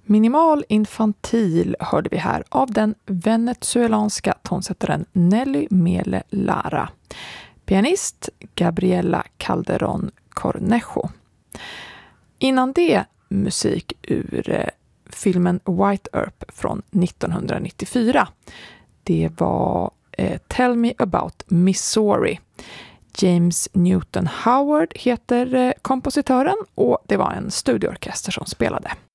Minimal infantil hörde vi här av den venezuelanska tonsättaren Nelly Mele Lara. Pianist Gabriela Calderón Cornejo. Innan det musik ur filmen White Earp från 1994. Det var Tell Me About Missouri. James Newton Howard heter kompositören och det var en studioorkester som spelade.